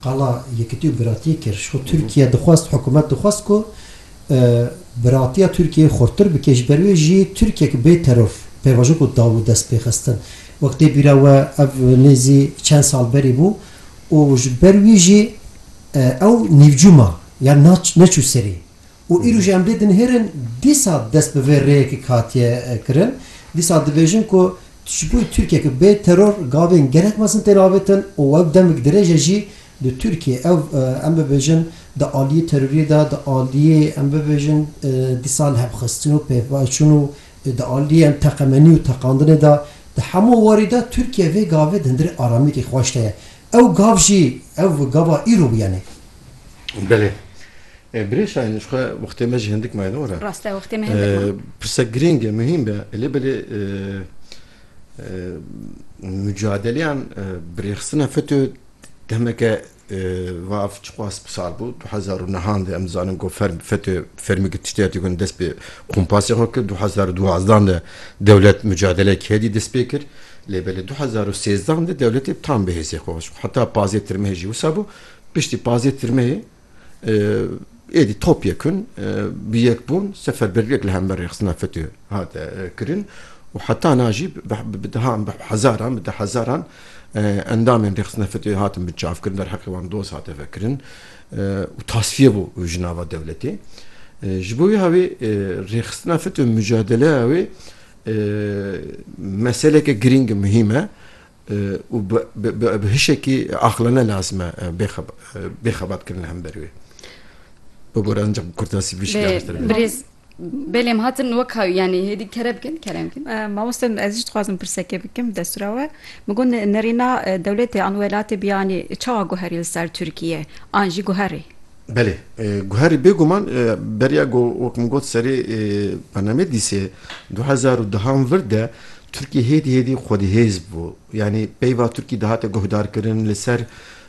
Qala yekîtî biratiyê kir şu Türkiye dixwast hikûmet dixwast ku biratiya Türkiye xortir bike ji ber wê jî Türkiye bê teror pêvajo ku daw dest pê xistin wextê bîra we ev nêzî çend sal berî bû û ji ber wî jî ew nîvcûma yan neçû serî û îro jî em dê dinhêrin dîsa dest bi vê rêyekê hatiye kirin dîsa dibêjin ku ji bo Türkiye bê teror gavên gelek mezin tên avêtin û ev demik dirêje jî di Türkiye ev em bibêjin di aliyê terorî de di aliyê em bibêjin dîsal hevxistin û pêvaçûn û di aliyê em teqemenî û teqandinê de di hemû warî de Türkiye vê gavê di hindirê aramîkê xweş de ye ew gav jî ev gava îro bû yani Belê birê şayîn ji xwe wextê me jî hindik maye were rast e wextê me hindik pirsek girîng e mühîm be lêbelê mücadeleyan birêxistina FETÖ demeke vav çiqas sal bû 2009 de em zanin got FETÖ fermî tiştê gon dest bi kompasya xwe kir 2012 de dewlet mücadele kedî dest pê kir lêbelê 2013 de dewletê tam bi hêzê xwe heta pazê tirmehê jî wisa bû piştî pazê tirmehê êdî topyekun bi yekbûn seferberiyek li hember rêxistina FETÖ hat kirin û heta na jî bi hezaran endamên rêxistina FETÖ hatin bi çavkirin derheqê wan doz hate vekirin û tasfiye bû ji nava dewletê ji bo wî hevê rêxistina FETÖ mücadeleya wê meseleke girîng mühîm e û bi hişekî aqilane lazim e bêxebat kirin li hember wê bibor ancak kurtasî wî birêz belêm hatin wek yani hêdî kere bikin kerem bikin Mamostin ez jî dixwazim pirsekê bikim destûra we min got nerîna dewletê an welatê biyanî çawa guherî li ser Tirkiye an jî guherî Belê guherî bêguman beriya wek min got serê bernameya dîsê 2010 vir de Tirkiye hêdî xwedihêz bû yani peyva Tirkî dihate guhdarkirin li ser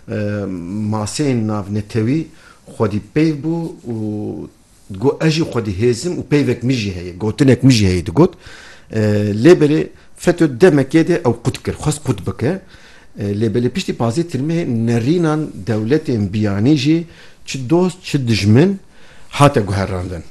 maseyên navnetewî xwedî peyv bû û got ez jî xwedihêzim û peyvek min jî heye gotinek min jî heye digot lêbelê FETÖ demekê de ew qut kir xwest qut bike lêbelê piştî pazê tirmehê nerînan dewletên biyanî jî çi dost çi dijmin hate guherrandin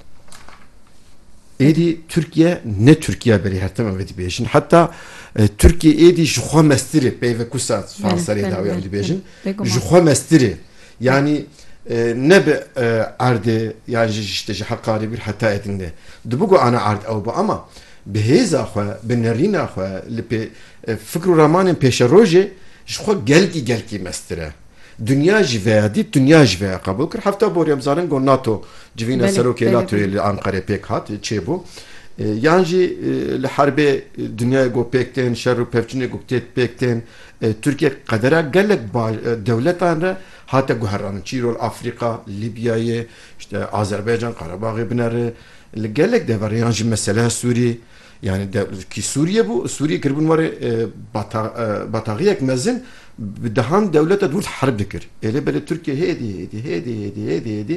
êdî Türkiye ne Türkiye berî her tema ve dibêjin heta Türkiye êdî ji xwe mestirê peyvek wisa Franserê dawî em dibêjin ji xwe mestirê yani ne bi erdê yani işte ji heqarî bir heta edinde dibigo ana erd ew bi ama bi hêza xwe bi nerîna xwe li pê fikr û ramanên pêşerojê ji xwe gelkî mestir e dünya jî veya dît dünya jî veya qebûl kir hefta borî em zanin got NATO civîna serokê NATOyê li Ankarê pêk hat çêbû yan jî li herbê dünyayê got pêk tên şer û pevçûnê got pêk tên Türkiye qedera gelek dewletan re hate guherranin çîrol Afrika Libyayê işte Azerbaycan Qarabağê binere li gelek dever yan jî mesele Sûrî yani ki Suriye bu Suriye kirbûn warê bataqiyek mezin bi dehan dewleta dûr herb dikir lêbelê Tirkiye hêdî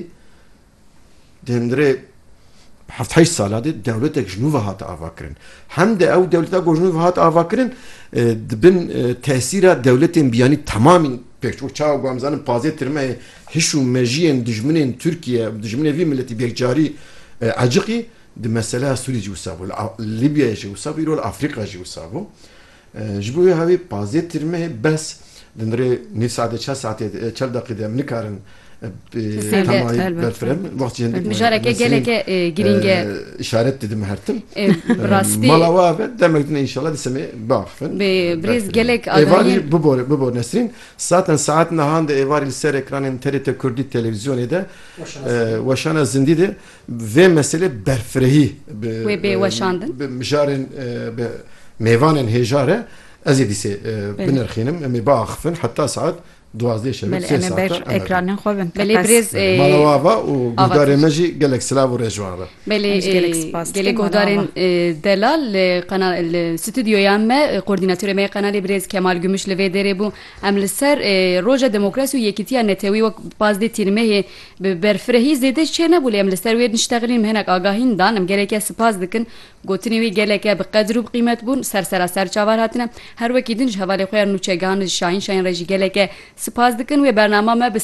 demdirê 7 sala de dewletek ji nû ve hate avakirin hem de ew dewleta ji nû ve hate avakirin dibin tesîra dewletên biyanî tamamîn pêk çawa gu em zanin pazê tirmehê hiş û mejiyên dijminên Tirkiye dijminê vî milletî bêkcarî eciqî di meseleya Sûrî jî wisa bû Libyayê jî wisa bû îro li Afrika jî wisa bû ji bo wê hevê pazê tirmehê bes dindirê nîv saetê çel saetê çel deqî de em nikarin Temayî berfirem mijareke geleke girînge işaret dedim hertim rastî mala ve demek din inşallah disemê baxfin birêz gelek evarî bibor Nesrîn zaten saat nihan de evarî li ser ekranên TRT Kurdî televizyonê de weşana zindî de vê mesele berfirehî wê bê weşandin bi mijarên mêvanên hêjar e ez ê dîsê binirxînim em ê biaxivin heta saat 12 şev ekranên xwe bin belê birêz malawava û guhdarê me jî gelek silav û rêjwan re belê gelek guhdarên delal li stûdyoya me koordînatörê me qenalê birêz Kemal Gümüş li vê derê bû em li ser roja demokrasî û yekîtiya netewî wek pazdê tîrmehê bi berfirehî zêde çê nebûlê em li ser wê nişteqînin hinek agahîn dan em geleke spas dikin gotinê wî geleke bi qedr û bi qîmet bûn sersera serçavar hatine her wekî din ji hevalê xwe ya nûçegan ji şahîn re jî geleke سپاس dikin wê bernama me bi